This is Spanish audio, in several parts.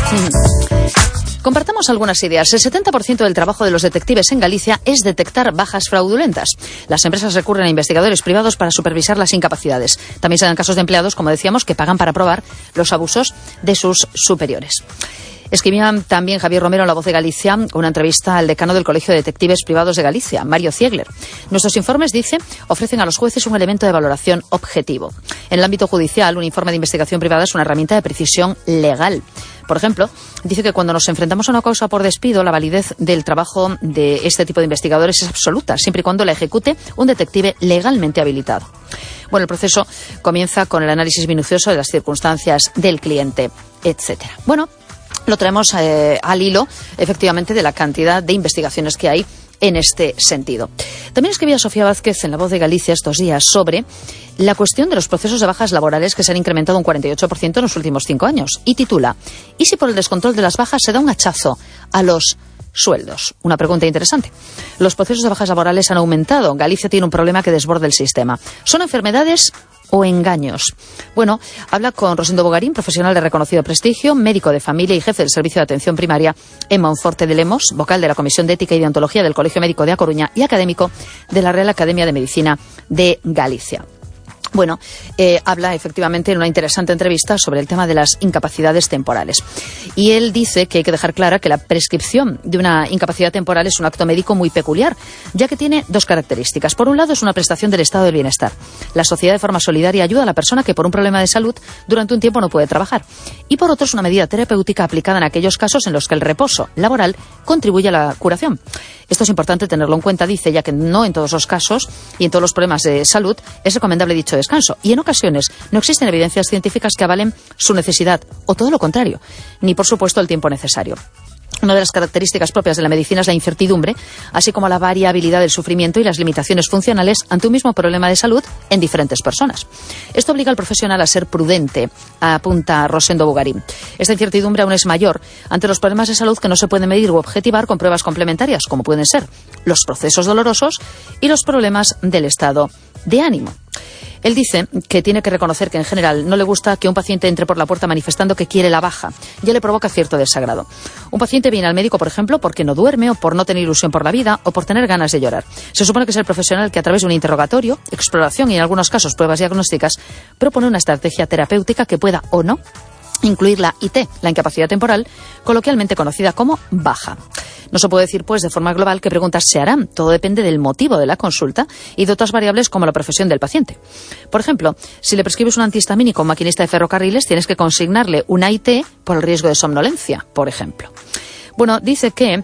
Compartamos algunas ideas. El 70% del trabajo de los detectives en Galicia es detectar bajas fraudulentas. Las empresas recurren a investigadores privados para supervisar las incapacidades. También se dan casos de empleados, como decíamos, que pagan para probar los abusos de sus superiores. Escribía también Javier Romero en La Voz de Galicia una entrevista al decano del Colegio de Detectives Privados de Galicia, Mario Ziegler. Nuestros informes, dice, ofrecen a los jueces un elemento de valoración objetivo. En el ámbito judicial, un informe de investigación privada es una herramienta de precisión legal. Por ejemplo, dice que cuando nos enfrentamos a una causa por despido, la validez del trabajo de este tipo de investigadores es absoluta, siempre y cuando la ejecute un detective legalmente habilitado. Bueno, el proceso comienza con el análisis minucioso de las circunstancias del cliente, etcétera. Bueno, lo traemos al hilo, efectivamente, de la cantidad de investigaciones que hay en este sentido. También escribía Sofía Vázquez en La Voz de Galicia estos días sobre la cuestión de los procesos de bajas laborales que se han incrementado un 48% en los últimos 5 años. Y titula: ¿y si por el descontrol de las bajas se da un hachazo a los sueldos? Una pregunta interesante. Los procesos de bajas laborales han aumentado. Galicia tiene un problema que desborda el sistema. ¿Son enfermedades o engaños? Bueno, habla con Rosendo Bogarín, profesional de reconocido prestigio, médico de familia y jefe del Servicio de Atención Primaria en Monforte de Lemos, vocal de la Comisión de Ética y Deontología del Colegio Médico de A Coruña y académico de la Real Academia de Medicina de Galicia. Bueno, habla efectivamente en una interesante entrevista sobre el tema de las incapacidades temporales. Y él dice que hay que dejar clara que la prescripción de una incapacidad temporal es un acto médico muy peculiar, ya que tiene 2 características. Por un lado, es una prestación del estado del bienestar. La sociedad, de forma solidaria, ayuda a la persona que por un problema de salud durante un tiempo no puede trabajar. Y por otro, es una medida terapéutica aplicada en aquellos casos en los que el reposo laboral contribuye a la curación. Esto es importante tenerlo en cuenta, dice, ya que no en todos los casos y en todos los problemas de salud es recomendable dicho descanso. Y en ocasiones no existen evidencias científicas que avalen su necesidad, o todo lo contrario, ni por supuesto el tiempo necesario. Una de las características propias de la medicina es la incertidumbre, así como la variabilidad del sufrimiento y las limitaciones funcionales ante un mismo problema de salud en diferentes personas. Esto obliga al profesional a ser prudente, apunta Rosendo Bogarín. Esta incertidumbre aún es mayor ante los problemas de salud que no se pueden medir u objetivar con pruebas complementarias, como pueden ser los procesos dolorosos y los problemas del estado de ánimo. Él dice que tiene que reconocer que en general no le gusta que un paciente entre por la puerta manifestando que quiere la baja. Ya le provoca cierto desagrado. Un paciente viene al médico, por ejemplo, porque no duerme o por no tener ilusión por la vida o por tener ganas de llorar. Se supone que es el profesional que a través de un interrogatorio, exploración y en algunos casos pruebas diagnósticas propone una estrategia terapéutica que pueda o no incluir la IT, la incapacidad temporal, coloquialmente conocida como baja. No se puede decir, pues, de forma global qué preguntas se harán. Todo depende del motivo de la consulta y de otras variables como la profesión del paciente. Por ejemplo, si le prescribes un antihistamínico a un maquinista de ferrocarriles, tienes que consignarle una IT por el riesgo de somnolencia, por ejemplo. Bueno, dice que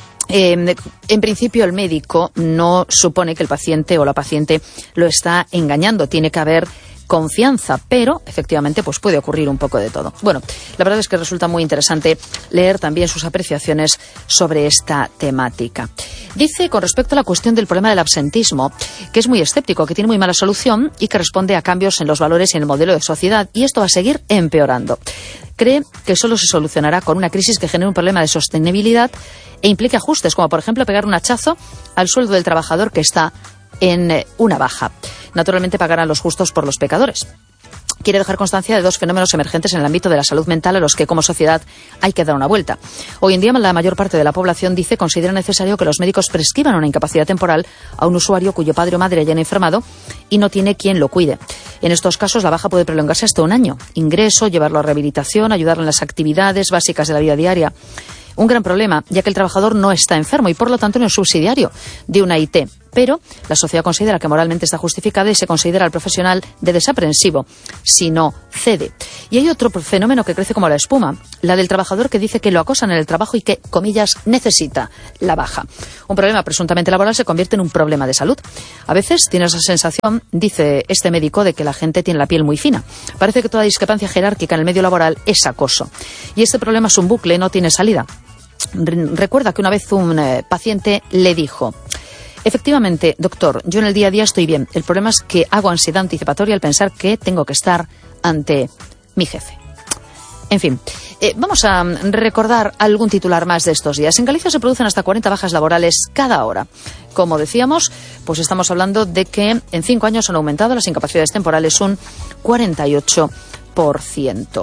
en principio el médico no supone que el paciente o la paciente lo está engañando. Tiene que haber confianza, pero efectivamente pues puede ocurrir un poco de todo. Bueno, la verdad es que resulta muy interesante leer también sus apreciaciones sobre esta temática. Dice, con respecto a la cuestión del problema del absentismo, que es muy escéptico, que tiene muy mala solución y que responde a cambios en los valores y en el modelo de sociedad, y esto va a seguir empeorando. Cree que solo se solucionará con una crisis que genere un problema de sostenibilidad e implique ajustes, como por ejemplo pegar un hachazo al sueldo del trabajador que está en una baja. Naturalmente pagarán los justos por los pecadores. Quiere dejar constancia de 2 fenómenos emergentes en el ámbito de la salud mental a los que como sociedad hay que dar una vuelta. Hoy en día la mayor parte de la población, dice, considera necesario que los médicos prescriban una incapacidad temporal a un usuario cuyo padre o madre hayan enfermado y no tiene quien lo cuide. En estos casos la baja puede prolongarse hasta 1 año. Ingreso, llevarlo a rehabilitación, ayudarlo en las actividades básicas de la vida diaria. Un gran problema, ya que el trabajador no está enfermo y por lo tanto no es subsidiario de una IT. Pero la sociedad considera que moralmente está justificada y se considera al profesional de desaprensivo si no cede. Y hay otro fenómeno que crece como la espuma, la del trabajador que dice que lo acosan en el trabajo y que, comillas, necesita la baja. Un problema presuntamente laboral se convierte en un problema de salud. A veces tiene esa sensación, dice este médico, de que la gente tiene la piel muy fina. Parece que toda discrepancia jerárquica en el medio laboral es acoso. Y este problema es un bucle, no tiene salida. Recuerda que una vez un paciente le dijo: efectivamente, doctor, yo en el día a día estoy bien. El problema es que hago ansiedad anticipatoria al pensar que tengo que estar ante mi jefe. En fin, vamos a recordar algún titular más de estos días. En Galicia se producen hasta 40 bajas laborales cada hora. Como decíamos, pues estamos hablando de que en 5 años han aumentado las incapacidades temporales un 48%.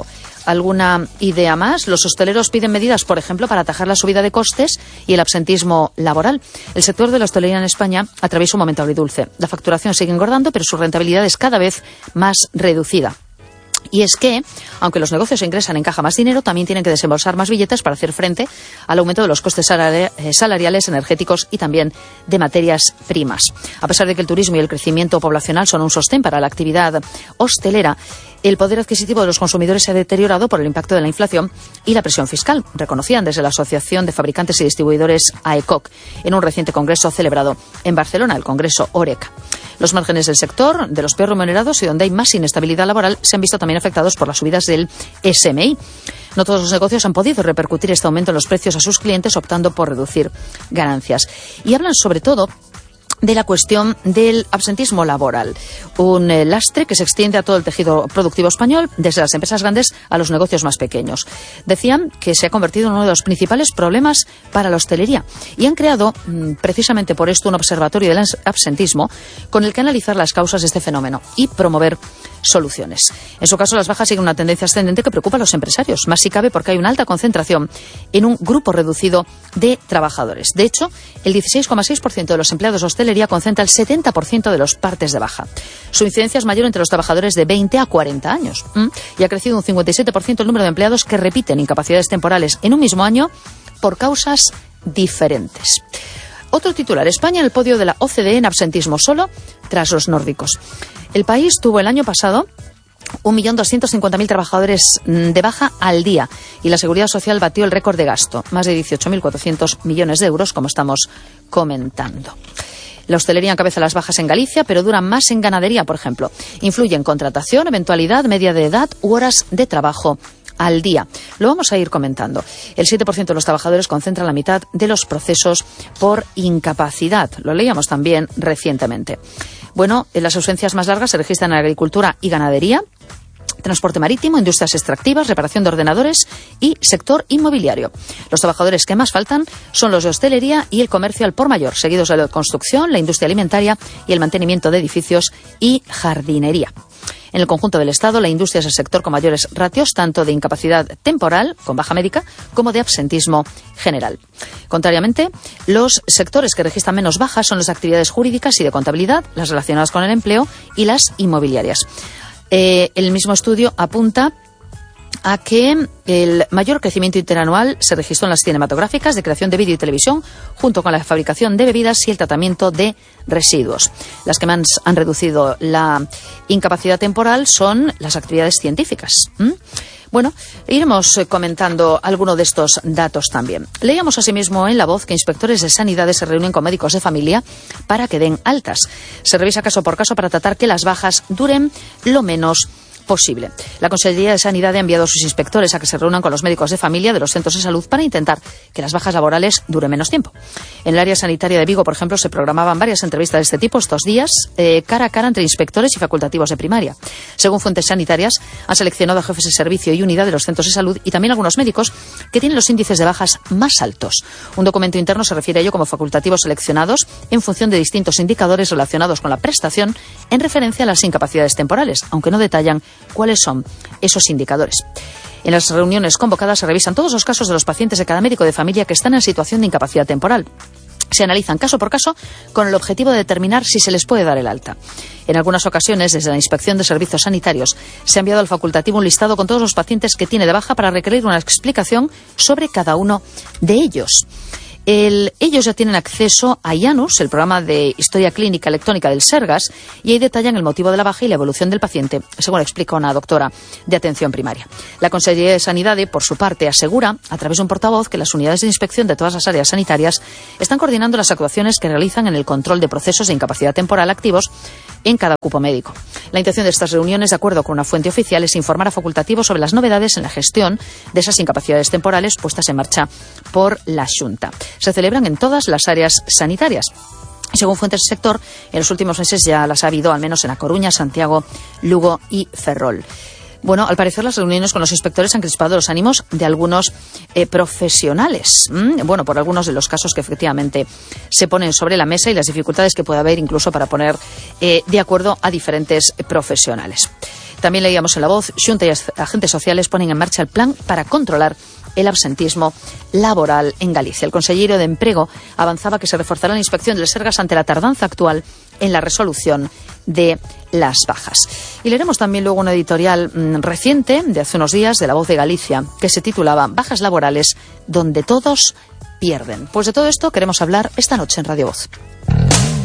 ¿Alguna idea más? Los hosteleros piden medidas, por ejemplo, para atajar la subida de costes y el absentismo laboral. El sector de la hostelería en España atraviesa un momento agridulce. La facturación sigue engordando, pero su rentabilidad es cada vez más reducida. Y es que, aunque los negocios ingresan en caja más dinero, también tienen que desembolsar más billetes para hacer frente al aumento de los costes salariales, energéticos y también de materias primas. A pesar de que el turismo y el crecimiento poblacional son un sostén para la actividad hostelera, el poder adquisitivo de los consumidores se ha deteriorado por el impacto de la inflación y la presión fiscal, reconocían desde la Asociación de Fabricantes y Distribuidores AECOC en un reciente congreso celebrado en Barcelona, el Congreso ORECA. Los márgenes del sector, de los peor remunerados y donde hay más inestabilidad laboral, se han visto también afectados por las subidas del SMI. No todos los negocios han podido repercutir este aumento en los precios a sus clientes, optando por reducir ganancias. Y hablan sobre todo de la cuestión del absentismo laboral, un lastre que se extiende a todo el tejido productivo español, desde las empresas grandes a los negocios más pequeños. Decían que se ha convertido en uno de los principales problemas para la hostelería y han creado, precisamente por esto, un observatorio del absentismo con el que analizar las causas de este fenómeno y promover soluciones. En su caso, las bajas siguen una tendencia ascendente que preocupa a los empresarios, más si cabe porque hay una alta concentración en un grupo reducido de trabajadores. De hecho, el 16,6% de los empleados de hostelería concentra el 70% de los partes de baja. Su incidencia es mayor entre los trabajadores de 20 a 40 años y ha crecido un 57% el número de empleados que repiten incapacidades temporales en un mismo año por causas diferentes. Otro titular: España en el podio de la OCDE en absentismo solo tras los nórdicos. El país tuvo el año pasado 1.250.000 trabajadores de baja al día y la Seguridad Social batió el récord de gasto, más de 18.400 millones de euros, como estamos comentando. La hostelería encabeza las bajas en Galicia, pero duran más en ganadería, por ejemplo. Influye en contratación, eventualidad, media de edad u horas de trabajo al día. Lo vamos a ir comentando. El 7% de los trabajadores concentran la mitad de los procesos por incapacidad. Lo leíamos también recientemente. Bueno, las ausencias más largas se registran en agricultura y ganadería, transporte marítimo, industrias extractivas, reparación de ordenadores y sector inmobiliario. Los trabajadores que más faltan son los de hostelería y el comercio al por mayor, seguidos de la construcción, la industria alimentaria y el mantenimiento de edificios y jardinería. En el conjunto del Estado, la industria es el sector con mayores ratios, tanto de incapacidad temporal, con baja médica, como de absentismo general. Contrariamente, los sectores que registran menos bajas son las actividades jurídicas y de contabilidad, las relacionadas con el empleo y las inmobiliarias. El mismo estudio apunta a que el mayor crecimiento interanual se registró en las cinematográficas, de creación de vídeo y televisión, junto con la fabricación de bebidas y el tratamiento de residuos. Las que más han reducido la incapacidad temporal son las actividades científicas. Bueno, iremos comentando alguno de estos datos también. Leíamos asimismo en La Voz que inspectores de sanidad se reúnen con médicos de familia para que den altas. Se revisa caso por caso para tratar que las bajas duren lo menos posible. La Consejería de Sanidad ha enviado a sus inspectores a que se reúnan con los médicos de familia de los centros de salud para intentar que las bajas laborales duren menos tiempo. En el área sanitaria de Vigo, por ejemplo, se programaban varias entrevistas de este tipo estos días, cara a cara entre inspectores y facultativos de primaria. Según fuentes sanitarias, han seleccionado a jefes de servicio y unidad de los centros de salud y también algunos médicos que tienen los índices de bajas más altos. Un documento interno se refiere a ello como facultativos seleccionados en función de distintos indicadores relacionados con la prestación en referencia a las incapacidades temporales, aunque no detallan cuáles son esos indicadores. En las reuniones convocadas se revisan todos los casos de los pacientes de cada médico de familia que están en situación de incapacidad temporal. Se analizan caso por caso con el objetivo de determinar si se les puede dar el alta. En algunas ocasiones, desde la Inspección de Servicios Sanitarios, se ha enviado al facultativo un listado con todos los pacientes que tiene de baja para requerir una explicación sobre cada uno de ellos. Ellos ya tienen acceso a IANUS, el programa de historia clínica electrónica del Sergas, y ahí detallan el motivo de la baja y la evolución del paciente, según explica una doctora de atención primaria. La Consejería de Sanidad, por su parte, asegura, a través de un portavoz, que las unidades de inspección de todas las áreas sanitarias están coordinando las actuaciones que realizan en el control de procesos de incapacidad temporal activos en cada cupo médico. La intención de estas reuniones, de acuerdo con una fuente oficial, es informar a facultativos sobre las novedades en la gestión de esas incapacidades temporales puestas en marcha por la Xunta. Se celebran en todas las áreas sanitarias. Según fuentes del sector, en los últimos meses ya las ha habido, al menos en A Coruña, Santiago, Lugo y Ferrol. Bueno, al parecer las reuniones con los inspectores han crispado los ánimos de algunos profesionales. Bueno, por algunos de los casos que efectivamente se ponen sobre la mesa y las dificultades que puede haber incluso para poner de acuerdo a diferentes profesionales. También leíamos en La Voz, Xunta y agentes sociales ponen en marcha el plan para controlar el absentismo laboral en Galicia. El consellero de Emprego avanzaba que se reforzará la inspección del Sergas ante la tardanza actual en la resolución de las bajas. Y leeremos también luego una editorial reciente de hace unos días de La Voz de Galicia que se titulaba Bajas laborales donde todos pierden. Pues de todo esto queremos hablar esta noche en Radio Voz.